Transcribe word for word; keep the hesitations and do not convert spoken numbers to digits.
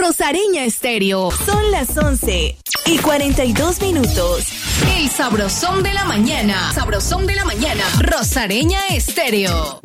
Rosareña Estéreo. Son las once y cuarenta y dos minutos. El sabrosón de la mañana. Sabrosón de la mañana. Rosareña Estéreo.